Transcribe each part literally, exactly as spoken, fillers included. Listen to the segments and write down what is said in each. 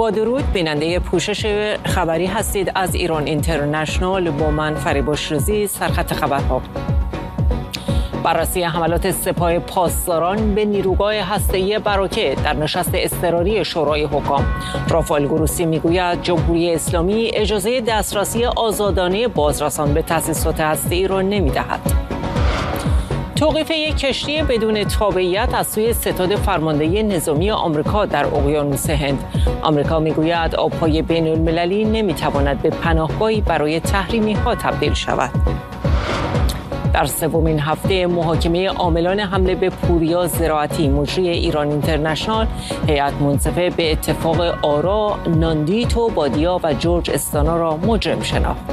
با درود، بیننده پوشش خبری هستید از ایران اینترنشنال. با من فریباش رضی. سرخط خبرها: بررسی حملات سپاه پاسداران به نیروگاه هسته‌ای براکه در نشست اضطراری شورای حکام. رافائل گروسی میگوید جمهوری اسلامی اجازه دسترسی آزادانه بازرسان به تأسیسات هسته‌ای را نمی‌دهد. توقیف یک کشتی بدون تابعیت از سوی ستاد فرماندهی نظامی آمریکا در اقیانوس هند. آمریکا میگوید آبهای بین المللی نمیتواند به پناهگاهی برای تحریمی‌ها تبدیل شود. در سومین هفته محاکمه عاملان حمله به پوریا زراعتی، مجری ایران اینترنشنال، هیئت منصفه به اتفاق آرا ناندیتو بادیا و جورج استانا را مجرم شناخت.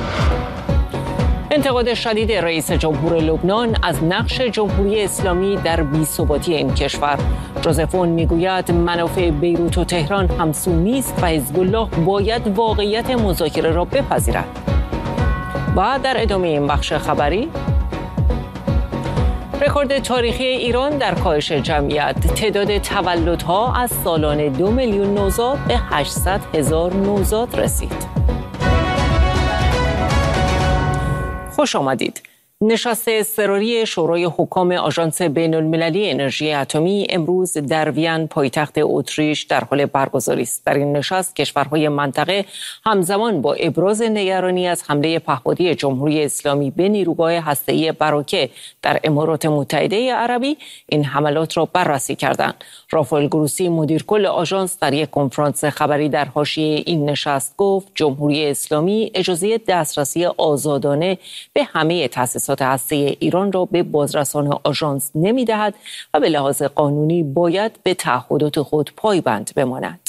انتقاد شدید رئیس جمهور لبنان از نقش جمهوری اسلامی در بی‌ثباتی این کشور. جوزف اون میگوید منافع بیروت و تهران همسو نیست و حزب الله باید واقعیت مذاکره را بپذیرد. و در ادامه این بخش خبری، رکورد تاریخی ایران در کاهش جمعیت. تعداد تولدها از سالانه دو میلیون نوزاد به هشتصد هزار نوزاد رسید. خوش آمدید. نشست اضطراری شورای حکام آژانس بین المللی انرژی اتمی امروز در وین، پایتخت اتریش، در حال برگزاری است. در این نشست کشورهای منطقه همزمان با ابراز نگرانی از حمله پهپادی جمهوری اسلامی به نیروگاه هسته‌ای براکه در امارات متحده عربی این حملات را بررسی کردند. رافائل گروسی، مدیر کل آژانس، در یک کنفرانس خبری در حاشیه این نشست گفت جمهوری اسلامی اجازه دسترسی آزادانه به همه تأسیسات هسته ایران را به بازرسان آژانس نمی‌دهد و به لحاظ قانونی باید به تعهدات خود پایبند بماند.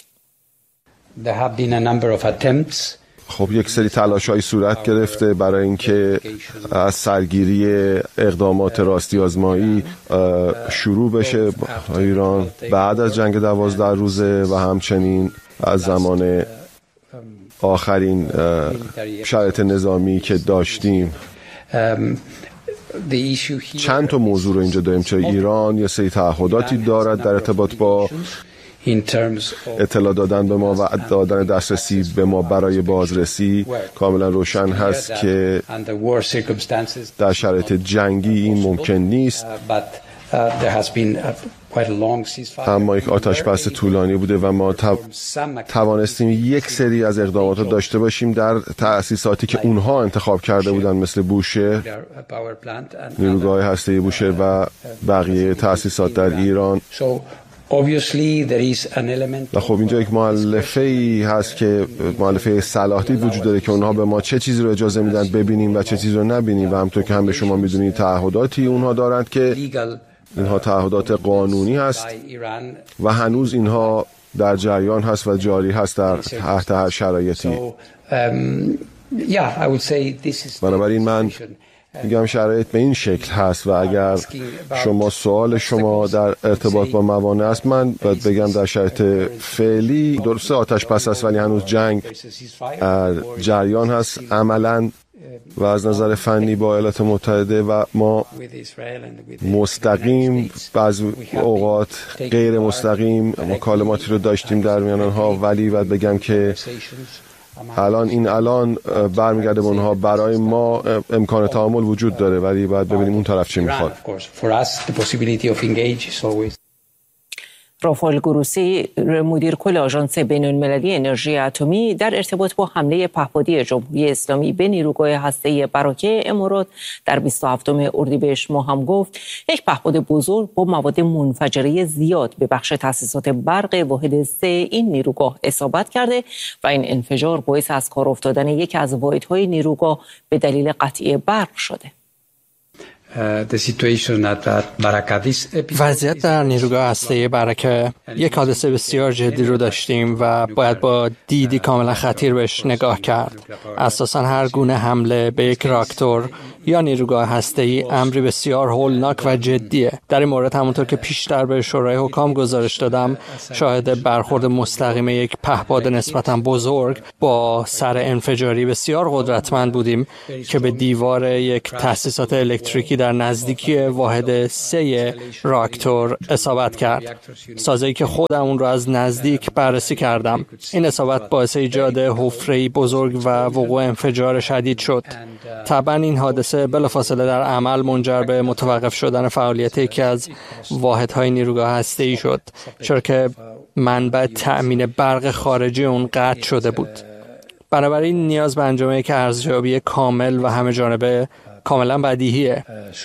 خب یک سری تلاش‌های صورت گرفته برای اینکه از سرگیری اقدامات راستی آزمایی شروع بشه ایران بعد از جنگ دوازده روزه و همچنین از زمان آخرین شرایط نظامی که داشتیم. چند تا موضوع رو اینجا داریم. چه ایران یه سری تعهداتی دارد در ارتباط با اطلاع دادن به ما و دادن دسترسی به ما برای بازرسی. کاملا روشن هست که در شرایط جنگی این ممکن نیست، اما یک آتش‌بس طولانی بوده و ما توانستیم یک سری از اقدامات رو داشته باشیم در تأسیساتی که اونها انتخاب کرده بودن، مثل بوشهر، نیروگاه هسته‌ای بوشهر و بقیه تأسیسات در ایران. و خب اینجا یک مؤلفه‌ای هست که مؤلفه صلاح‌دید وجود داره که اونها به ما چه چیزی رو اجازه میدن ببینیم و چه چیزی رو نبینیم و همونطور که هم به شما میدونید تعهداتی اونها دارند که اینها تعهدات قانونی هست و هنوز اینها در جریان هست و جاری هست در تحت هر شرایطی. بنابراین من میگم شرایط به این شکل هست و اگر شما سوال شما در ارتباط با موانع است، من باید بگم در شرایط فعلی درسته آتش بس است ولی هنوز جنگ جریان هست عملاً و از نظر فنی با ایالات متحده و ما مستقیم بعضی اوقات غیر مستقیم مکالماتی رو داشتیم در میان آنها، ولی باید بگم که الان این الان برمیگرده به اونها. برای ما امکان تعامل وجود داره ولی باید ببینیم اون طرف چی میخواد. رافائل گروسی، مدیر کل آژانس بین المللی انرژی اتمی، در ارتباط با حمله پهپادی جمهوری اسلامی به نیروگاه هسته‌ای براکه امارات در بیست و هفتم اردیبهشت ماه هم گفت یک پهپاد بزرگ با مواد منفجره زیاد به بخش تأسیسات برق واحد سه این نیروگاه اصابت کرده و این انفجار باعث از کار افتادن یکی از واحدهای نیروگاه به دلیل قطعی برق شده. وضعیت در نیروگاه هسته‌ای براکه یک حادثه بسیار جدی رو داشتیم و باید با دیدی کاملا خطیر بهش نگاه کرد. اساساً هر گونه حمله به یک راکتور یا نیروگاه هسته‌ای امری بسیار هولناک و جدیه. در این مورد همونطور که پیشتر به شورای حکام گزارش دادم، شاهد برخورد مستقیم یک پهپاد نسبتاً بزرگ با سر انفجاری بسیار قدرتمند بودیم که به دیوار یک تأسیسات الکتریکی در نزدیکی واحد سه راکتور اصابت کرد. سازه‌ای که خودم اون رو از نزدیک بررسی کردم. این اصابت باعث ایجاد حفره‌ای بزرگ و وقوع انفجار شدید شد. طبعا این حادثه بلافاصله در عمل منجر به متوقف شدن فعالیت یکی از واحدهای نیروگاه هسته‌ای شد، چرا که منبع تأمین برق خارجی اون قطع شده بود. بنابراین نیاز به انجام یک ارزیابی کامل و همه جانبه کاملا بدیهیه.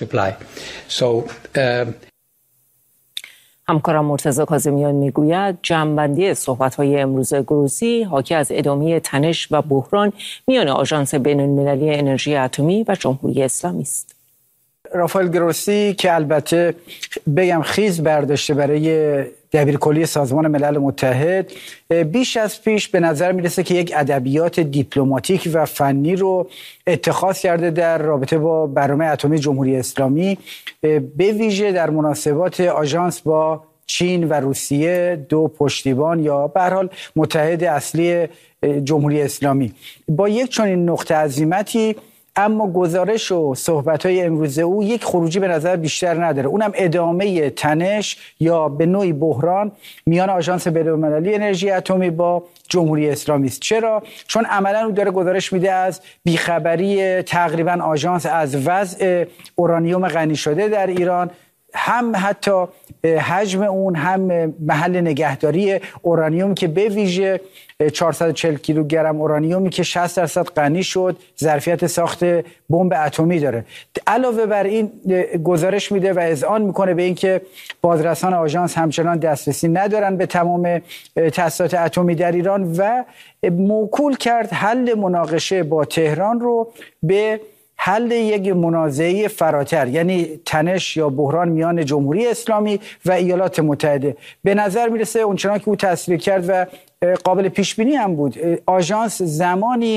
همکارم مرتضی کاظمیان میگوید جمع‌بندی صحبت‌های امروز گروسی حاکی از ادامه تنش و بحران میان آژانس بین‌المللی انرژی اتمی و جمهوری اسلامی است. رافائل گروسی که البته بگم خیز برداشته برای دبیرکلی سازمان ملل متحد، بیش از پیش به نظر میرسه که یک ادبیات دیپلماتیک و فنی رو اتخاذ کرده در رابطه با برنامه اتمی جمهوری اسلامی، به ویژه در مناسبات آژانس با چین و روسیه، دو پشتیبان یا به هر حال متحد اصلی جمهوری اسلامی. با یک چنین نقطه عزیمتی اما گزارش و صحبت‌های امروز او یک خروجی به نظر بیشتر نداره، اونم ادامه تنش یا به نوعی بحران میان آژانس بین‌المللی انرژی اتمی با جمهوری اسلامی است. چرا؟ چون عملاً او داره گزارش میده از بیخبری تقریباً آژانس از وضع اورانیوم غنی شده در ایران، هم حتی حجم اون، هم محل نگهداری اورانیوم که به ویژه چهارصد و چهل کیلوگرم اورانیومی که شصت درصد غنی شد ظرفیت ساخت بمب اتمی داره. علاوه بر این گزارش میده و اذعان میکنه به اینکه بازرسان آژانس همچنان دسترسی ندارن به تمام تأسیسات اتمی در ایران و موکول کرد حل مناقشه با تهران رو به حل یک منازعه فراتر، یعنی تنش یا بحران میان جمهوری اسلامی و ایالات متحده. به نظر میرسه اونچنان که او تصریح کرد و قابل پیش بینی هم بود، آژانس زمانی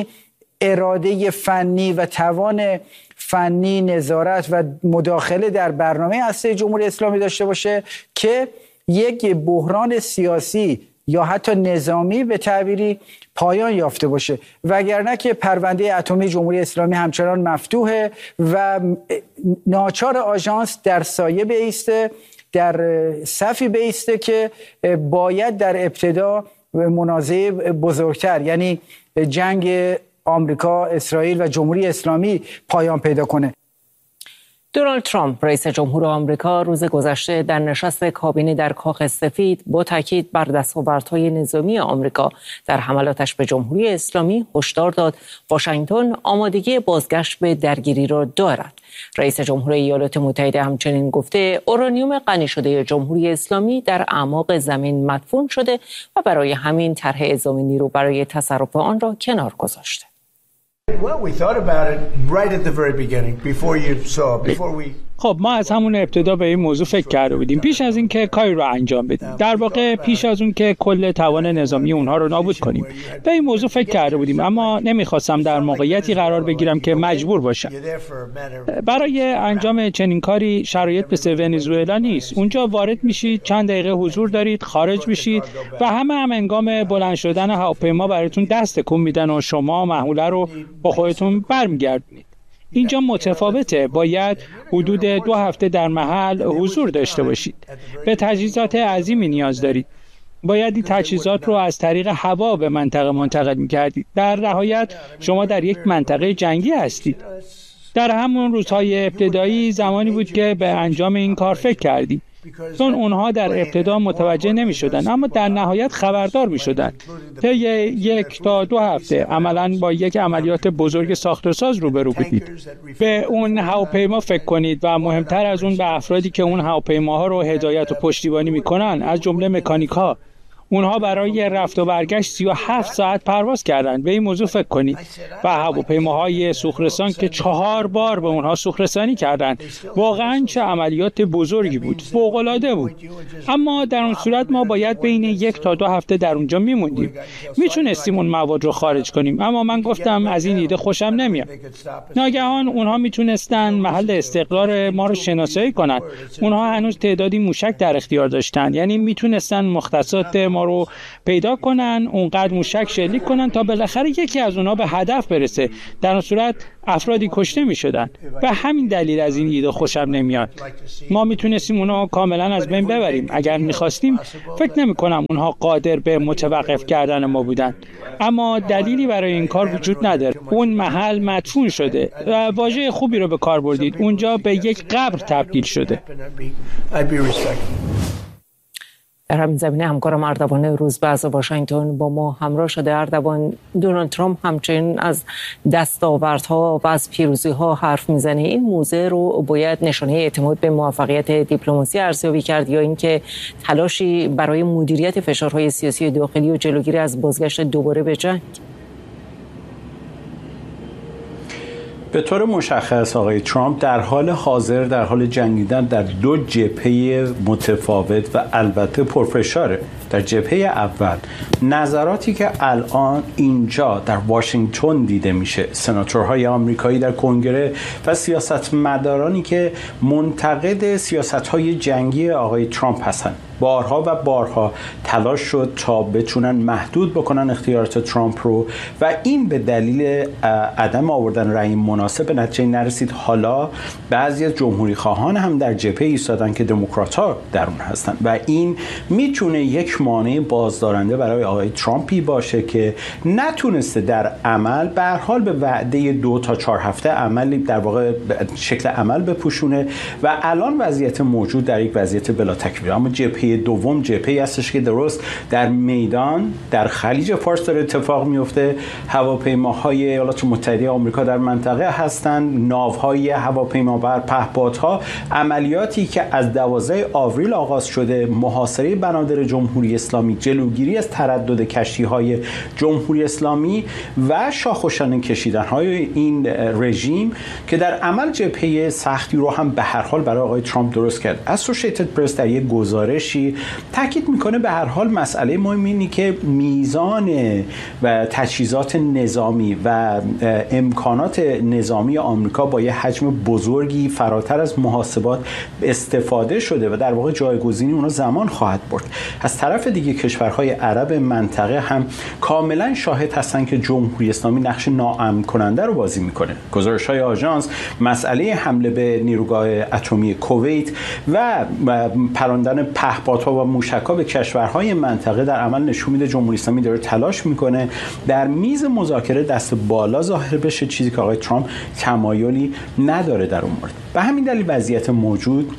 اراده فنی و توان فنی، نظارت و مداخله در برنامه هسته جمهوری اسلامی داشته باشه که یک بحران سیاسی یا حتی نظامی به تعبیری پایان یافته باشه، وگرنه که پرونده اتمی جمهوری اسلامی همچنان مفتوحه و ناچار آژانس در سایه بایسته، در صفی بایسته که باید در ابتدا منازعه بزرگتر، یعنی جنگ آمریکا، اسرائیل و جمهوری اسلامی پایان پیدا کنه. دونالد ترامپ رئیس جمهور آمریکا روز گذشته در نشست کابینه در کاخ سفید با تاکید بر دستاوردهای نظامی آمریکا در حملاتش به جمهوری اسلامی هشدار داد واشنگتن آمادگی بازگشت به درگیری را دارد. رئیس جمهور ایالات متحده همچنین گفته اورانیوم غنی شده جمهوری اسلامی در اعماق زمین مدفون شده و برای همین طرح اعزام نیرو برای تصرف آن را کنار گذاشته. خب ما از همون ابتدا به این موضوع فکر کرده بودیم پیش از این که کاری رو انجام بدیم، در واقع پیش از اون که کل توان نظامی اونها رو نابود کنیم به این موضوع فکر کرده بودیم، اما نمیخواستم در موقعیتی قرار بگیرم که مجبور باشم. برای انجام چنین کاری شرایط مثل ونزوئلا نیست. اونجا وارد میشید، چند دقیقه حضور دارید، خارج میشید و همه هم هنگام بلند شدن هواپیما براتون دست تکون میدن و شما محموله رو با خودتون برمیگردونید. اینجا متفاوته، باید حدود دو هفته در محل حضور داشته باشید. به تجهیزات عظیمی نیاز دارید. باید این تجهیزات رو از طریق هوا به منطقه منتقل می‌کردید. در نهایت شما در یک منطقه جنگی هستید. در همون روزهای ابتدایی زمانی بود که به انجام این کار فکر کردیم، چون اونها در ابتدا متوجه نمی شدن اما در نهایت خبردار می شدن. طی یک تا دو هفته عملاً با یک عملیات بزرگ ساخت و ساز روبرو بودید. به اون هواپیما فکر کنید و مهمتر از اون به افرادی که اون هواپیماها رو هدایت و پشتیبانی می کنن، از جمله مکانیک‌ها. اونها برای رفت و برگشت سی و هفت ساعت پرواز کردند. به این موضوع فکر کنید. و هواپیماهای سوخت‌رسان که چهار بار به اونها سوخت‌رسانی کردند. واقعاً چه عملیات بزرگی بود. فوق‌العاده بود. اما در اون صورت ما باید بین یک تا دو هفته در اونجا میموندیم. میتونستیم اون مواد رو خارج کنیم، اما من گفتم از این ایده خوشم نمیاد. ناگهان اونها میتونستن محل استقرار ما رو شناسایی کنن. اونها هنوز تعدادی موشک در اختیار داشتن، یعنی میتونستن مختصات ما رو پیدا کنن، اونقدر موشک شلیک کنن تا بالاخره یکی از اونها به هدف برسه. در اون صورت افرادی کشته می شدن و همین دلیل از این ایده خوشم نمیاد. ما میتونستیم اونها کاملا از بین ببریم. اگر میخواستیم فکر نمی کنم اونها قادر به متوقف کردن ما بودن، اما دلیلی برای این کار وجود نداره. اون محل مدفون شده و واژه خوبی رو به کار بردید، اونجا به یک قبر تبدیل شده. در همین زمینه همکارم اردوان روزبه از واشنگتن با ما همراه شده. اردوان، دونالد ترامپ همچنین از دستاوردها و از پیروزی‌ها حرف میزنه. این موضوع رو باید نشانه اعتماد به موفقیت دیپلماسی ارزیابی کرد یا اینکه تلاشی برای مدیریت فشارهای سیاسی داخلی و جلوگیری از بازگشت دوباره به جنگ؟ به طور مشخص آقای ترامپ در حال حاضر در حال جنگیدن در دو جبهه متفاوت و البته پرفشاره. در جبهه اول نظراتی که الان اینجا در واشنگتن دیده میشه، سناتورهای آمریکایی در کنگره و سیاستمدارانی که منتقد سیاست‌های جنگی آقای ترامپ هستند، بارها و بارها تلاش شد تا بتونن محدود بکنن اختیارات ترامپ رو و این به دلیل عدم آوردن رأی مناسب به نتیجه نرسید. حالا بعضی از جمهوری خواهان هم در جبهه ایستادن که دموکرات‌ها در اون هستن و این میتونه یک مانع بازدارنده برای آقای ترامپی باشه که نتونسته در عمل به هر حال به وعده دو تا چهار هفته عملی در واقع شکل عمل بپوشونه و الان وضعیت موجود در یک وضعیت بلا تکمیل. اما جبهه دوم جبهه‌ای هستش که درست در میدان در خلیج فارس داره اتفاق میفته. هواپیماهای ایالات متحده آمریکا در منطقه هستند، ناوهای هواپیمابر، پهپادها، عملیاتی که از دوازده آوریل آغاز شده، محاصره بنادر جمهوری اسلامی، جلوگیری از تردد کشتی‌های جمهوری اسلامی و شاخوشانه کشیدن‌های این رژیم که در عمل جبهه سختی رو هم به هر حال برای آقای ترامپ درست کرد. اسوسییتد پرس در یک گزارشی تاکید میکنه به هر حال مسئله مهم اینه که میزان و تجهیزات نظامی و امکانات نظامی آمریکا با یه حجم بزرگی فراتر از محاسبات استفاده شده و در واقع جایگزینی اونها زمان خواهد برد. از طرف دیگه کشورهای عرب منطقه هم کاملا شاهد هستن که جمهوری اسلامی نقش ناامن کننده رو بازی میکنه. گزارش‌های آژانس مسئله حمله به نیروگاه اتمی کویت و پراندن پهپادها و موشک‌ها به کشورهای منطقه در عمل نشون میده جمهوری اسلامی داره تلاش میکنه در میز مذاکره دست بالا ظاهر بشه، چیزی که آقای ترامپ تمایلی نداره در اون مورد. به همین دلیل وضعیت موجود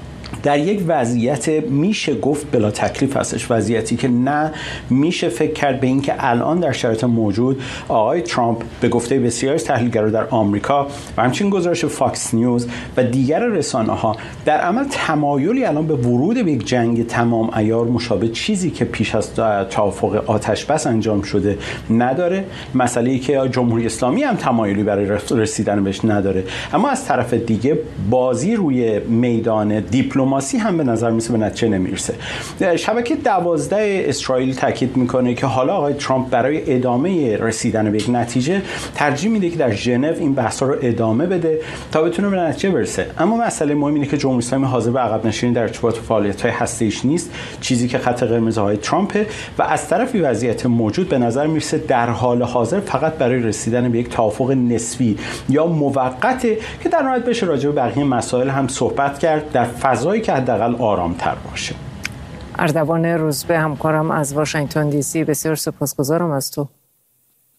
در یک وضعیت میشه گفت بلا تکلیف هستش، وضعیتی که نه میشه فکر کرد به این که الان در شرایط موجود آقای ترامپ به گفته بسیاری از تحلیلگران در آمریکا و همچنین گزارش فاکس نیوز و دیگر رسانه‌ها در عمل تمایلی الان به ورود به یک جنگ تمام عیار مشابه چیزی که پیش از توافق آتش بس انجام شده نداره. مسئله‌ای که جمهوری اسلامی هم تمایلی برای رسیدن بهش نداره. اما از طرف دیگه بازی روی میدان دیپلماسی هم به نظر میسه به نتیجه نمیرسه. شبکه دوازده اسرائیل تاکید میکنه که حالا آقای ترامپ برای ادامه رسیدن به یک نتیجه ترجیح میده که در ژنو این بحث‌ها رو ادامه بده تا بتونه به نتیجه برسه. اما مسئله مهم اینه که جمهوری اسلامی حاضر به عقب نشینی در ارتباط با فعالیت‌های هسته‌ایش نیست، چیزی که خط قرمز آقای ترامپ و از طرفی وضعیت موجود به نظر میرسه در حال حاضر فقط برای رسیدن به یک توافق نسبی یا موقته که در نهایت بشه راجع به بقیه مسائل هم صحبت کرد در فضایی که حداقل آرام‌تر باشه. اردوان روزبه همکارم از واشنگتن دی سی، بسیار سپاسگزارم از تو.